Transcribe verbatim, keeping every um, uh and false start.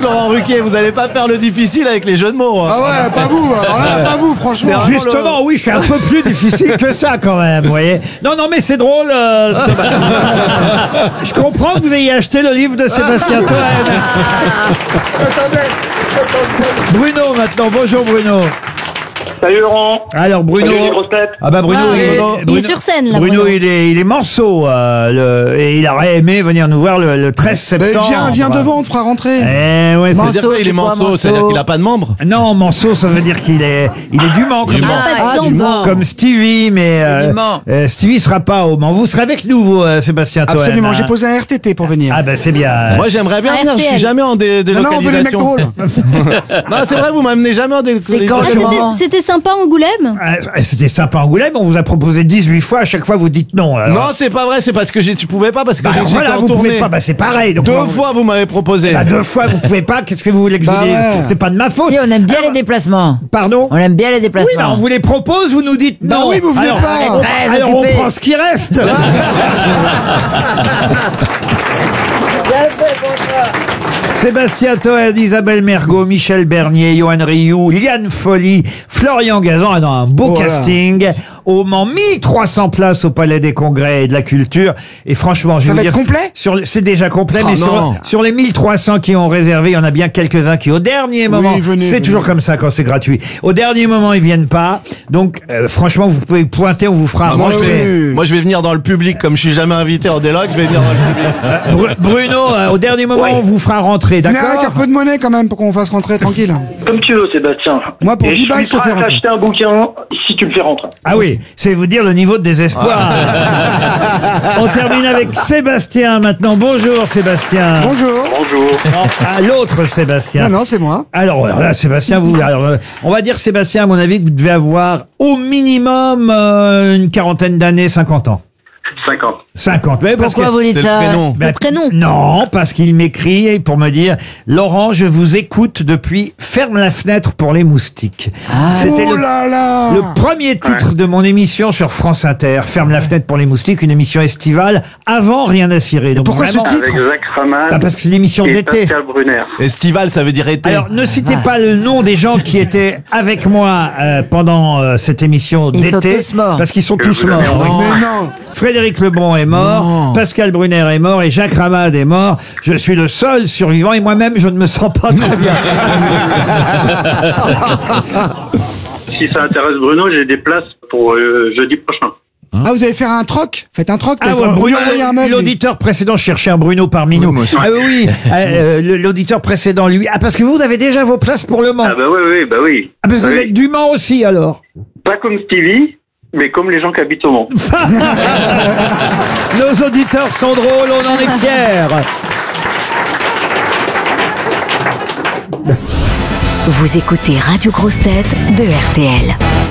Laurent Ruquier, vous allez pas faire le difficile avec les jeux de mots. Hein. Ah ouais, pas vous, alors là, pas vous, franchement. Justement, le... oui, je suis un peu plus difficile que ça quand même, vous voyez. Non, non, mais c'est drôle. Euh, je comprends que vous ayez acheté le livre de Sébastien Toen. Bruno, maintenant. Bonjour, Bruno. Salut Laurent. Alors Bruno. Salut les grosses têtes. Ah bah Bruno, Ah, il, est, Bruno, il est sur scène là. Bruno, Bruno. il est, il est manceau euh, le, et il aurait aimé venir nous voir le, le treize septembre. Viens, viens devant, on te fera rentrer. Eh ouais, ça veut C'est-à-dire Manceau, qu'il est c'est quoi, manceau, c'est-à-dire manceau qu'il a pas de membres. Non, manceau, ça veut dire qu'il est, il est du Mans, comme, Du Mans. Ah, Ah, du du Mans. Mans. comme Stevie, mais euh, du Mans. euh, Stevie sera pas au Mans. Vous serez avec nous, vous, euh, Sébastien Toen. Absolument, hein. j'ai posé un R T T pour venir. Ah bah c'est bien. Moi, j'aimerais bien Un venir, je suis R T L. jamais en dé- non, non, on veut les mecs délocalisation. drôles. Non, c'est vrai, vous m'amenez jamais en C'est quand délocalisation. le moment C'était sympa Angoulême. Ah, C'était sympa Angoulême, on vous a proposé dix-huit fois, à chaque fois vous dites non. alors. Non, c'est pas vrai, c'est parce que j'ai- tu pouvais pas, parce que Bah, j'ai- alors j'étais voilà, en vous tournée. pouvez pas, bah c'est pareil. Donc Deux on- fois, vous m'avez proposé. Bah, deux fois vous pouvez pas, qu'est-ce que vous voulez que je Bah vous dise ouais. C'est pas de ma faute. Si, on aime bien Alors, les déplacements. Pardon On aime bien les Oui, déplacements. bah on vous les propose, vous nous dites Bah non. oui, vous venez alors, pas. on, Très alors on occupé. prend ce qui reste. Sébastien Toen, Isabelle Mergo, Michel Bernier, Johan Rioux, Liane Folly, Florian Gazan. Ah non, un beau Voilà. casting. Au Mans, mille trois cents places au Palais des Congrès et de la Culture. Et franchement, je Ça vais va vous être dire, complet sur le- c'est déjà complet, Ah mais sur, non. sur les mille trois cents qui ont réservé, il y en a bien quelques-uns qui, au dernier moment, venez, c'est venez. toujours comme ça quand c'est gratuit. Au dernier moment, ils viennent pas. Donc, euh, franchement, vous pouvez pointer, on vous fera Ah, moi, je rentrer. vais, moi, je vais venir dans le public, comme je suis jamais invité en déloc, je vais venir dans le public. Bru- Bruno, euh, au dernier moment, Ouais. on vous fera rentrer, Venez avec un d'accord? peu de monnaie quand même pour qu'on fasse rentrer tranquille. Comme tu veux Sébastien. Moi, pour Et dix balles, je je suis te fais prêt à rentrer. acheter un bouquin si tu me fais rentrer. Ah oui, c'est vous dire le niveau de désespoir. On termine avec Sébastien maintenant. Bonjour Sébastien. Bonjour. Bonjour. Non, à l'autre Sébastien. Non, non, c'est moi. Alors alors là, Sébastien, vous, alors, euh, on va dire Sébastien, à mon avis, que vous devez avoir au minimum euh, une quarantaine d'années, cinquante ans. cinquante. cinquante. Mais parce Pourquoi que- vous dites C'est le ça prénom. Ben, Le prénom. Non, parce qu'il m'écrit pour me dire Laurent, je vous écoute depuis Ferme la fenêtre pour les moustiques. C'était Oh le, là là. le premier titre de mon émission sur France Inter. Ferme la fenêtre pour les moustiques, une émission estivale avant Rien à cirer. Donc pourquoi ce vraiment- titre Avec Jacques Ramad Ah, parce que c'est l'émission et d'été. Pascal Brunner. Estival, ça veut dire été. Alors, ne citez pas le nom des gens qui étaient avec moi euh, pendant euh, cette émission Ils sont d'été, tous morts. parce qu'ils sont Que tous vous avez morts. oui. Mais non. Frédéric Lebon est mort, Non. Pascal Brunner est mort et Jacques Ramad est mort. Je suis le seul survivant et moi-même, je ne me sens pas très bien. Si ça intéresse Bruno, j'ai des places pour euh, jeudi prochain. Ah, vous allez faire un troc? Faites un troc. Ah peut-être. ouais, Vous lui Bruno, envoyez un mail, lui. l'auditeur précédent, je cherchais un Bruno parmi nous. moi aussi. Ah oui, euh, euh, le- l'auditeur précédent, lui. Ah, parce que vous avez déjà vos places pour le Mans. Ah bah oui, oui, bah oui. Ah, parce que vous Oui. êtes du Mans aussi, alors. Pas comme Stevie, mais comme les gens qui habitent au Mans. Nos auditeurs sont drôles, on en est fiers. Vous écoutez Radio Grosse Tête de R T L.